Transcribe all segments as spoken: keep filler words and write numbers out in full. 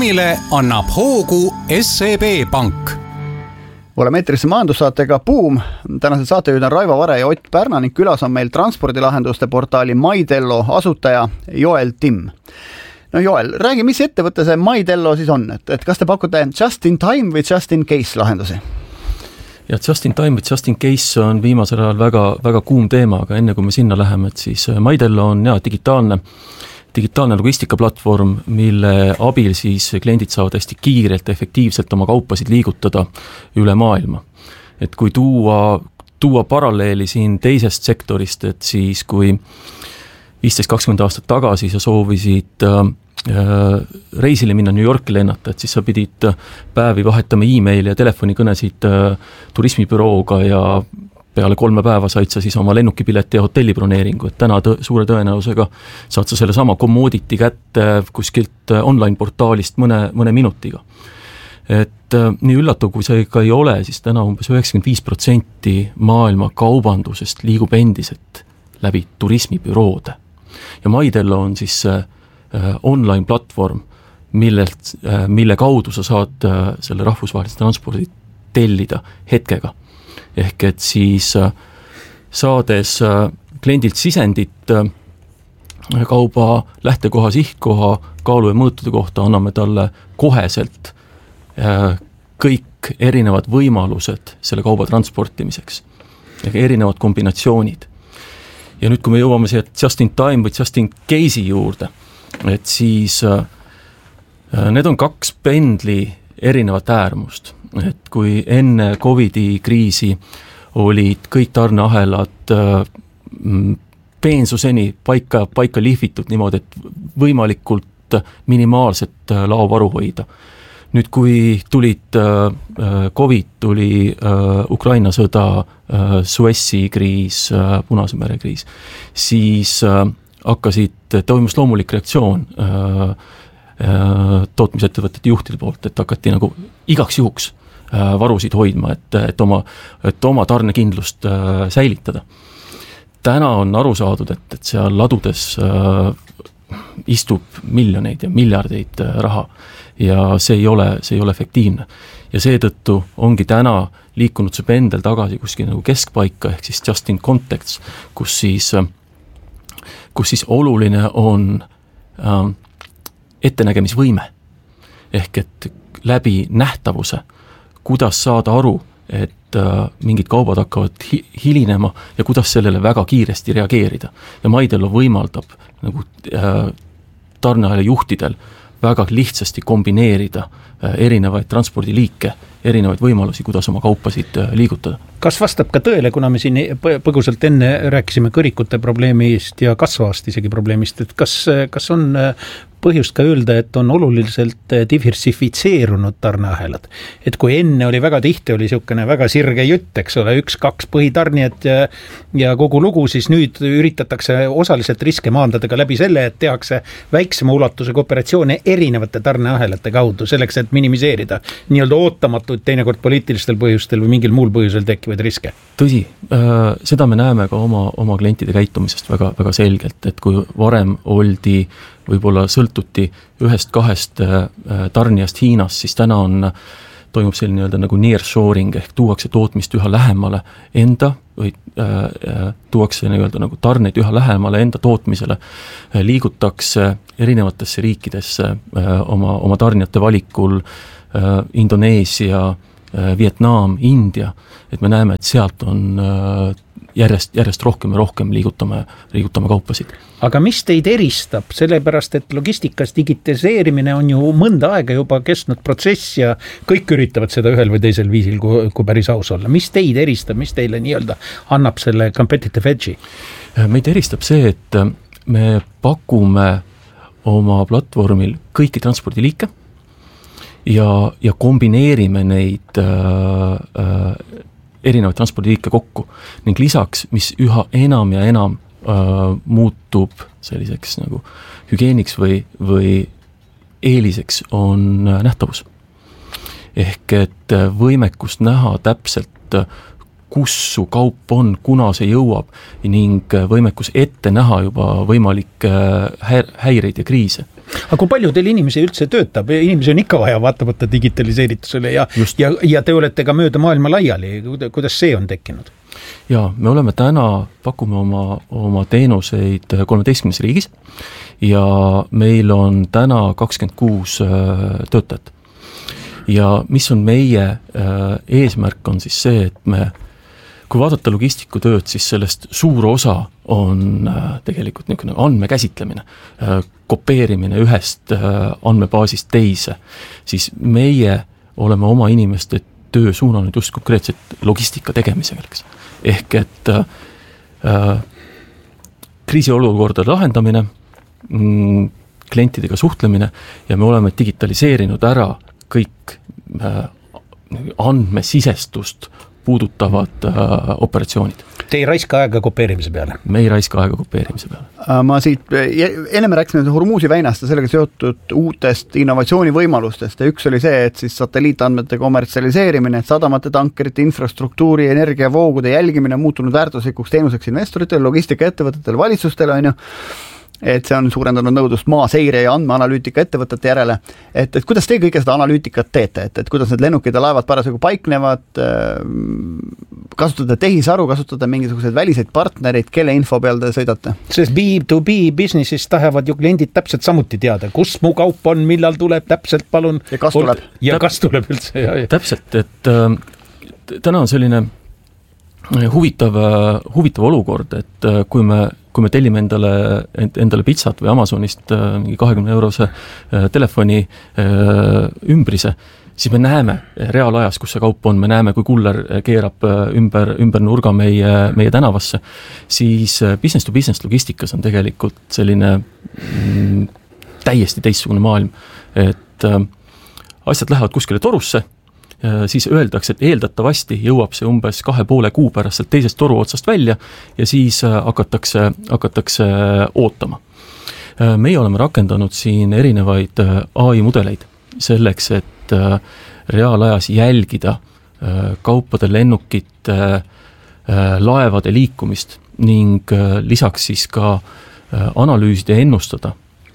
reklaamile annab hoogu S E B Pank. Oleme eetrisse majandussaatega Buum. Tänased saatejuhid on Raivo Vare ja Ott Pärna ning külas on meil transpordilahenduste portaali MyTello asutaja Joel Timm. No Joel, räägi, mis ettevõte see MyTello siis on? Et, et kas te pakute just in time või just in case lahendusi? Ja just in time või just in case on viimasel ajal väga, väga kuum teema, aga enne kui me sinna läheme, et siis MyTello on ja, digitaalne, digitaalne logistikaplatvorm, mille abil siis kliendid saavad hästi kiirelt ja efektiivselt oma kaupasid liigutada üle maailma. Et kui tuua, tuua paralleeli siin teisest sektorist, et siis kui viisteist kakskümmend aastat tagasi sa soovisid äh, reisile minna New Yorki lennata, et siis sa pidid päevi vahetama e-maili ja telefonikõnesid äh, turismibürooga ja peale kolme päeva said sa siis oma lennukipileti ja hotelli broneeringu, et täna tõ- suure tõenäosusega saad sa selle sama commodity kätte kuskilt online portaalist mõne, mõne minutiga. Et äh, nii üllatav, kui see ka ei ole, siis täna umbes üheksakümmend viis protsenti maailma kaubandusest liigub endiselt läbi turismibüroode. Ja MyTello on siis äh, online platvorm, millelt, äh, mille kaudu sa saad äh, selle rahvusvahelise transpordi tellida hetkega. Ehk et siis äh, saades äh, kliendilt sisendit äh, kauba lähtekoha, sihtkoha, kaalu ja mõõtude kohta anname talle koheselt äh, kõik erinevad võimalused selle kauba transportimiseks. Ehk erinevad kombinatsioonid. Ja nüüd, kui me jõuame siia just in time või just in case'i juurde, et siis äh, need on kaks pendli erinevat äärmust. Et kui enne Covidi kriisi olid kõik tarneahelad äh, peensuseni paika, paika lihvitud niimoodi, et võimalikult minimaalset äh, laovaru hoida. Nüüd, kui tulid äh, Covid, tuli äh, Ukraina sõda, äh, Suessi kriis, äh, Punase mere kriis, siis äh, hakkasid, toimus loomulik reaktsioon äh, äh, tootmisettevõtete juhtide poolt, et hakati nagu igaks juhuks äh, varusid hoidma, et, et, oma, et oma tarnekindlust äh, säilitada. Täna on aru saadud, et, et seal ladudes äh, istub miljoneid ja miljardeid äh, raha. Ja see ei ole, see ei ole efektiivne. Ja seetõttu ongi täna liikunud see pendel tagasi kuskil nagu keskpaika, ehk siis just in context, kus siis, kus siis oluline on äh, ettenägemisvõime. Ehk et läbi nähtavuse, kuidas saada aru, et äh, mingid kaubad hakkavad hi- hilinema ja kuidas sellele väga kiiresti reageerida. Ja MyTello võimaldab nagu äh, tarneahela juhtidel väga lihtsasti kombineerida erinevaid transpordiliike, erinevaid võimalusi, kuidas oma kaupasid liigutada. Kas vastab ka tõele, kuna me siin põgusalt enne rääkisime kõrikute probleemist ja kasvavast isegi probleemist, et kas, kas on põhjust ka öelda, et on oluliselt diversifitseerunud tarneahelad. Et kui enne oli väga tihti, oli siukene väga sirge jutt, eks ole, üks, kaks põhitarnijat ja, ja kogu lugu, siis nüüd üritatakse osaliselt riske maandada ka läbi selle, et tehakse väiksema ulatusega operatsioone erinevate tarneahelate kaudu, selleks, et minimiseerida nii-öelda ootamatuid teinekord poliitilistel põhjustel või mingil muul põhjusel tekkivaid riske. Tõsi, äh, seda me näeme ka oma, oma klientide käitumisest väga, väga selgelt, et kui varem oldi võib-olla sõltuti ühest kahest tarnijast Hiinas, siis täna on, toimub selline nii-öelda nagu nearshoring, ehk tuuakse tootmist üha lähemale enda või äh, tuuakse nii-öelda nagu tarneid üha lähemale enda tootmisele, liigutakse erinevatesse riikidesse äh, oma, oma tarnijate valikul äh, Indoneesia, äh, Vietnam, India, et me näeme, et sealt on äh, järjest, järjest rohkem ja rohkem liigutame, liigutame kaupasid. Aga mis teid eristab? Sellepärast, et logistikas digitiseerimine on ju mõnda aega juba kestnud protsess ja kõik üritavad seda ühel või teisel viisil, kui, kui päris aus olla. Mis teid eristab, mis teile nii-öelda annab selle competitive edge'i? Meid eristab see, et me pakume oma platvormil kõiki transpordiliike ja, ja kombineerime neid äh, äh, erinevaid transpordiliike kokku ning lisaks, mis üha enam ja enam äh, muutub selliseks nagu hügieeniks või, või eeliseks on nähtavus. Ehk et võimekust näha täpselt, kus su kaup on, kuna see jõuab ning võimekus ette näha juba võimalikke häireid ja kriise. aga kui palju teil inimesi üldse töötab, inimesi on ikka vaja vaatamata digitaliseeritusele ja, ja, ja te olete ka mööda maailma laiali, kuidas see on tekkinud? Ja me oleme täna, pakume oma, oma teenuseid kolmeteistkümnes riigis ja meil on täna kakskümmend kuus töötajat. Ja mis on meie eesmärk on siis see, et me kui vaadata logistikutööd, siis sellest suur osa on tegelikult niisugune andme käsitlemine, kopeerimine ühest andmebaasist teise, siis meie oleme oma inimeste töö suunanud just konkreetselt logistika tegemisega. Ehk et äh, kriisiolukordade lahendamine, mm, klientidega suhtlemine ja me oleme digitaliseerinud ära kõik äh, andmesisestust puudutavad äh, operatsioonid. Te ei raiska aega kopeerimise peale? Me ei raiska aega kopeerimise peale. Ma siit, enne me rääkisime Hormuzi väinast ja sellega seotud uutest innovatsioonivõimalustest ja üks oli see, et siis satelliitandmete kommertsialiseerimine, et sadamate tankerite infrastruktuuri, energiavoogude jälgimine muutunud väärtuslikuks teenuseks investoritele, logistikaettevõtetele, valitsustele on ju, et see on suurendanud nõudlust maaseire ja andmeanalüütika ettevõtete järele. Et, et kuidas te kõike seda analüütikat teete, et, et kuidas need lennukid ja laevad parasjagu paiknevad, kasutada tehisaru, kasutada mingisuguseid väliseid partnereid, kelle info peal te sõidate? Sest B to B businessis tahavad ju kliendid täpselt samuti teada, kus mu kaup on, millal tuleb, täpselt palun. Ja kas tuleb. Ja kas tuleb üldse. Ja, ja. Täpselt, et äh, täna on selline huvitav, huvitav olukord, et äh, kui me kui me tellime endale, endale pitsat või Amazonist mingi kahekümne eurose telefoni ümbrise, siis me näeme reaalajas, kus see kaup on, me näeme, kui kuller keerab ümber, ümber nurga meie, meie tänavasse, siis business to business logistikas on tegelikult selline mm, täiesti teistsugune maailm, et äh, asjad lähevad kuskile torusse, siis öeldakse, et eeldatavasti jõuab see umbes kahe poole kuu pärast sealt teisest toru otsast välja ja siis hakatakse, hakatakse ootama. Meie oleme rakendanud siin erinevaid A I mudeleid selleks, et reaalajas jälgida kaupade, lennukite, laevade liikumist ning lisaks siis ka analüüsida ja ennustada,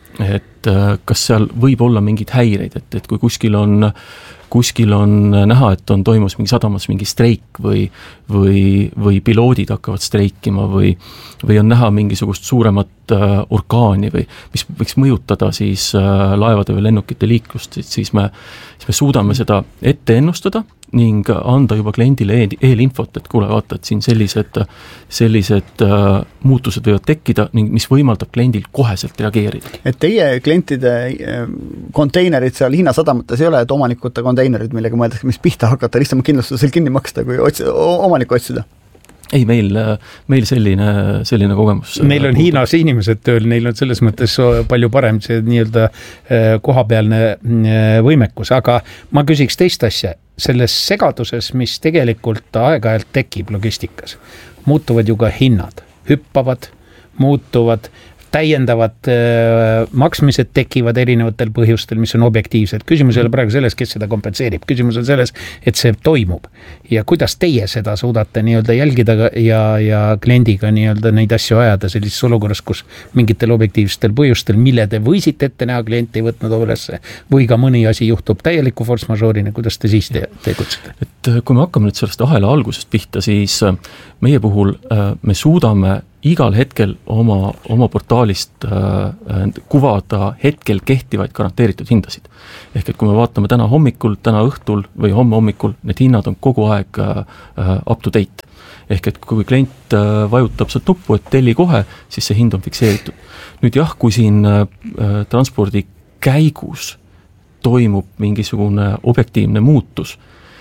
et kas seal võib olla mingeid häireid, et, et kui kuskil on kuskil on näha, et on toimus mingi sadamas mingi streik või, või, või piloodid hakkavad streikima või, või on näha mingisugust suuremat äh, orkaani või mis võiks mõjutada siis äh, laevade või lennukite liiklust, siis me, siis me suudame seda ette ennustada ning anda juba kliendile eelinfot, et kuule, vaata, et siin sellised, sellised äh, muutused võivad tekkida ning mis võimaldab kliendil koheselt reageerida. Et teie klientide konteinerid seal Hiina sadamates ei ole, et omanikute konteinerid, millega mõeldakse, mis pihta hakata, lihtsalt kindlustusel kinni maksta, kui otsi, omanikku otsida? Ei, meil, meil selline, selline kogemus. Meil on Hiinas inimesed tööl, neil on selles mõttes palju parem see nii-öelda kohapealne võimekus, aga ma küsiks teist asja. Selles segaduses, mis tegelikult aeg-ajalt tekib logistikas, muutuvad ju ka hinnad, hüppavad, muutuvad, täiendavad äh, maksmised tekivad erinevatel põhjustel, mis on objektiivsed. Küsimus ei ole praegu selles, kes seda kompenseerib. Küsimus on selles, et see toimub. Ja kuidas teie seda suudate nii-öelda jälgida ja, ja kliendiga nii-öelda neid asju ajada sellises olukorras, kus mingitel objektiivsetel põhjustel, mille te võisite ette näha, klient ei võtnud ülesse või ka mõni asi juhtub täieliku force majeure'ina, kuidas te siis te, tegutsete? Et kui me hakkame nüüd sellest ahela algusest pihta, siis meie puhul me suudame igal hetkel oma, oma portaalist äh, kuvada hetkel kehtivaid garanteeritud hindasid. Ehk et kui me vaatame täna hommikul, täna õhtul või homme hommikul, need hinnad on kogu aeg äh, up to date. Ehk et kui klient äh, vajutab sealt nuppu, et telli kohe, siis see hind on fikseeritud. Nüüd jah, kui siin äh, transpordi käigus toimub mingisugune objektiivne muutus,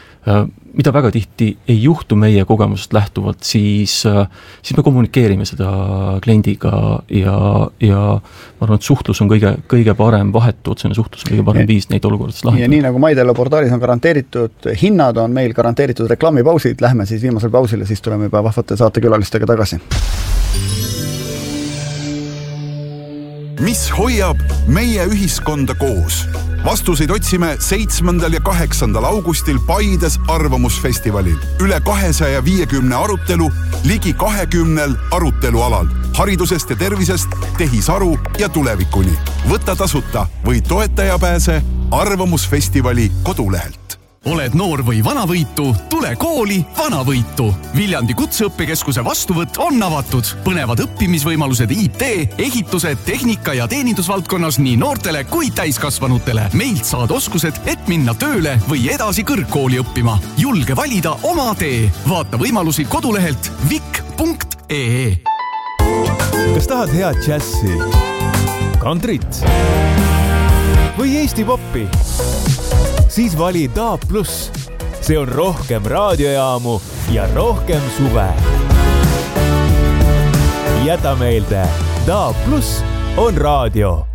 mida väga tihti ei juhtu meie kogemusest lähtuvalt, siis, siis me kommunikeerime seda kliendiga ja, ja ma arvan, et suhtlus on kõige, kõige parem, vahetu otsene suhtlus on kõige parem viis neid olukordades lahendada. Ja nii nagu Maidello portaalis on garanteeritud hinnad, on meil garanteeritud reklaamipausid, lähme siis viimasel pausile, siis tuleme juba vahvate saatekülalistega tagasi. Mis hoiab meie ühiskonda koos? Vastuseid otsime seitsmendal ja kaheksandal augustil Paides arvamusfestivalil. Üle kahesaja viiekümne arutelu, ligi kahekümnel arutelualal. haridusest ja tervisest tehisaru ja tulevikuni. Võta tasuta või toetaja pääse Arvamusfestivali kodulehelt. Oled noor või vanavõitu, tule kooli Vanavõitu. Viljandi kutseõppekeskuse vastuvõtt on avatud. Põnevad õppimisvõimalused I T, ehitused, tehnika ja teenindusvaldkonnas nii noortele kui täiskasvanutele. Meilt saad oskused, et minna tööle või edasi kõrgkooli õppima. Julge valida oma tee. Vaata võimalusi kodulehelt vik punkt ee. Kas tahad head džässi, kantrit või Eesti poppi? Siis vali D A B plus. See on rohkem raadiojaamu ja rohkem suve. Jäta meelde, D A B plus on raadio.